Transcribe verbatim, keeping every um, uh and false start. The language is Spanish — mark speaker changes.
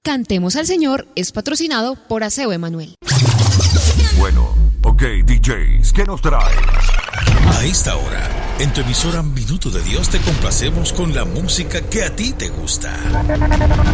Speaker 1: Cantemos al Señor es patrocinado por Aseo Emanuel.
Speaker 2: Bueno, ok, D Js, ¿qué nos traes?
Speaker 3: A esta hora, en tu emisora Minuto de Dios te complacemos con la música que a ti te gusta.